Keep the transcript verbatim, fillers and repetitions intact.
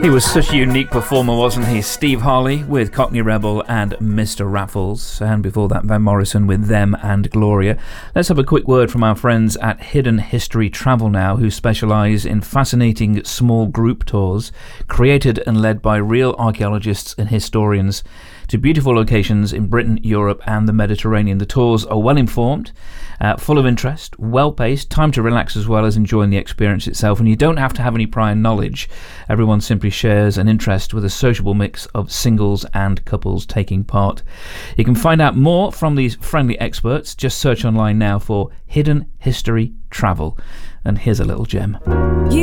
He was such a unique performer, wasn't he? Steve Harley with Cockney Rebel and Mister Raffles, and before that Van Morrison with Them and Gloria. Let's have a quick word from our friends at Hidden History Travel now, who specialise in fascinating small group tours created and led by real archaeologists and historians to beautiful locations in Britain, Europe and the Mediterranean. The tours are well informed, uh, full of interest, well paced, time to relax as well as enjoying the experience itself, and you don't have to have any prior knowledge. Everyone simply shares an interest with a sociable mix of singles and couples taking part. You can find out more from these friendly experts. Just search online now for Hidden History Travel, and here's a little gem. You